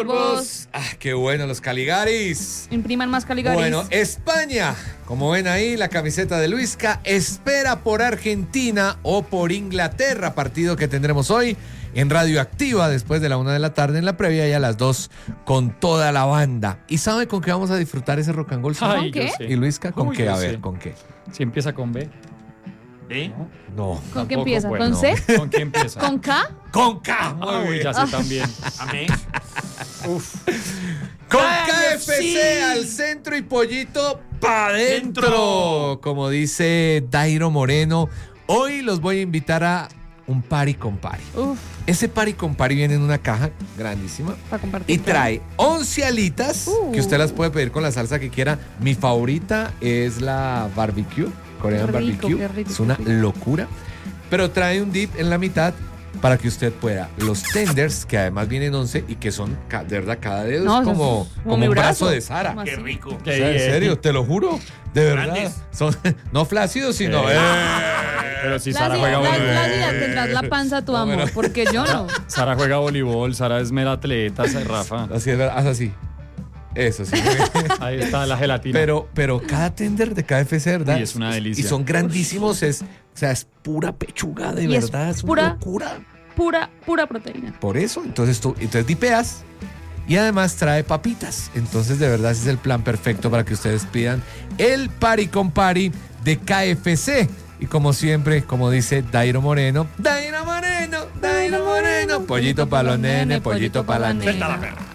por vos. Qué bueno los Caligaris. Impriman más Caligaris. Bueno, España, como ven ahí, la camiseta de Luisca espera por Argentina o por Inglaterra, partido que tendremos hoy en Radioactiva después de la 1 de la tarde en la previa y a las 2 con toda la banda. ¿Y sabe con qué vamos a disfrutar ese rock and roll? ¿Con qué? ¿Y Luisca con qué? A ver, sé. ¿con qué? Si empieza con B. ¿Eh? No. ¿Con qué Tampoco, empieza? bueno. ¿Con C? ¿Con qué empieza? ¿Con K? ¡Con K! Muy Uy, bien. ya sé también. Amén. Uf. Con KFC. KFC al centro y pollito pa' dentro. Como dice Dairo Moreno, hoy los voy a invitar a un party con party. Uf, Ese party con party viene en una caja grandísima para compartir. y trae 11 alitas que usted las puede pedir con la salsa que quiera. Mi favorita es la barbecue, Korean Qué rico, barbecue. qué rico, Es una qué rico. locura. Pero trae un dip en la mitad para que usted pueda. Los tenders, que además vienen 11 y que son, de verdad, cada dedo No, es eso como, es como como mi un brazo. brazo de Sara. Como Qué así. rico. O sea, en serio, te lo juro. De verdad. Grandes. Son no flácidos, sino. Pero si La Sara juega voleibol. tendrás la panza a tu amor, pero- porque yo no. Sara juega voleibol, Sara es mera atleta, Rafa. Así es, haz así. Eso sí. Ahí está la gelatina. Pero cada tender de KFC, ¿verdad? Y es una delicia. Y son grandísimos. O sea, es pura pechuga, de Y es verdad. Es pura- una locura. Pura proteína. Por eso, entonces dipeas y además trae papitas. Entonces, de verdad, ese es el plan perfecto para que ustedes pidan el party con party de KFC. Y como siempre, como dice Dairo Moreno, pollito para los nenes, pollito para la nena. Suelta la perra.